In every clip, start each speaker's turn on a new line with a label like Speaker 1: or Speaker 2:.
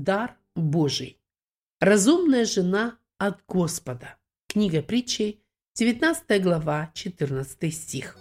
Speaker 1: дар Божий. Разумная жена от Господа. Книга Притчей, 19 глава, 14 стих.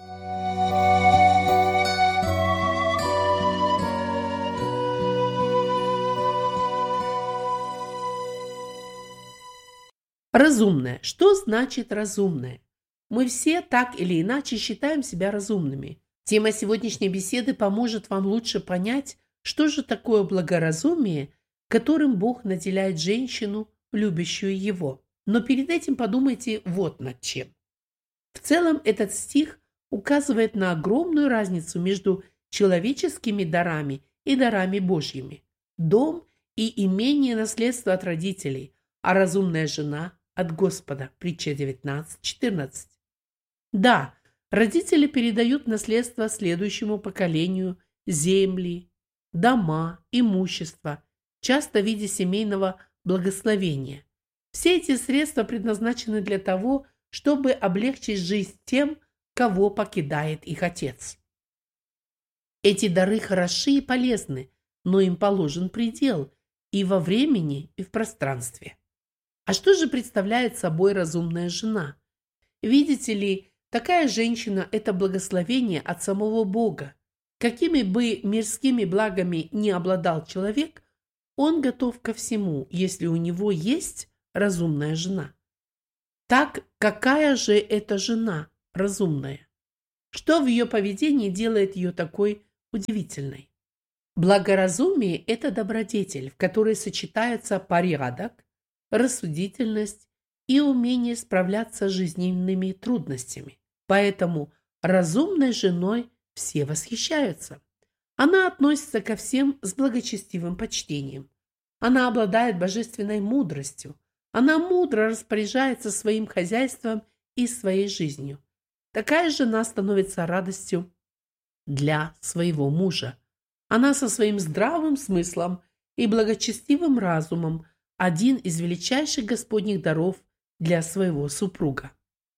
Speaker 1: Разумная. Что значит разумная? Мы все так или иначе считаем себя разумными. Тема сегодняшней беседы поможет вам лучше понять, что же такое благоразумие, которым Бог наделяет женщину, любящую Его. Но перед этим подумайте вот над чем. В целом этот стих указывает на огромную разницу между человеческими дарами и дарами Божьими. Дом и имение наследство от родителей, а разумная жена от Господа. Притча 19:14. Да, родители передают наследство следующему поколению земли, дома, имущество, часто в виде семейного благословения. Все эти средства предназначены для того, чтобы облегчить жизнь тем, кого покидает их отец. Эти дары хороши и полезны, но им положен предел и во времени, и в пространстве. А что же представляет собой разумная жена? Видите ли, такая женщина – это благословение от самого Бога. Какими бы мирскими благами ни обладал человек, он готов ко всему, если у него есть разумная жена. Так какая же это жена разумная? Что в ее поведении делает ее такой удивительной? Благоразумие – это добродетель, в которой сочетаются порядок, рассудительность и умение справляться с жизненными трудностями. Поэтому разумной женой все восхищаются. Она относится ко всем с благочестивым почтением. Она обладает божественной мудростью. Она мудро распоряжается своим хозяйством и своей жизнью. Такая жена становится радостью для своего мужа. Она со своим здравым смыслом и благочестивым разумом один из величайших Господних даров для своего супруга.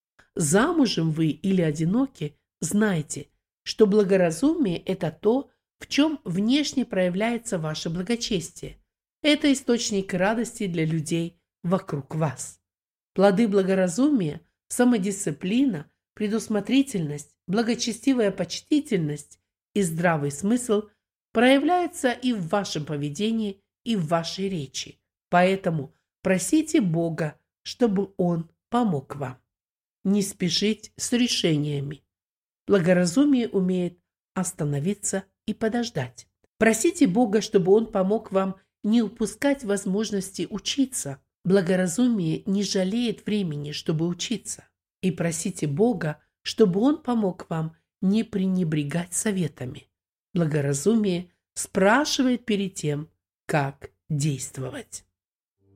Speaker 1: Замужем вы или одиноки, знайте, что благоразумие – это то, в чем внешне проявляется ваше благочестие. Это источник радости для людей вокруг вас. Плоды благоразумия – самодисциплина, предусмотрительность, благочестивая почтительность и здравый смысл – проявляются и в вашем поведении, и в вашей речи. Поэтому просите Бога, чтобы Он помог вам. Не спешить с решениями. Благоразумие умеет остановиться и подождать. Просите Бога, чтобы Он помог вам не упускать возможности учиться. Благоразумие не жалеет времени, чтобы учиться. И просите Бога, чтобы Он помог вам не пренебрегать советами. Благоразумие спрашивает перед тем, как действовать.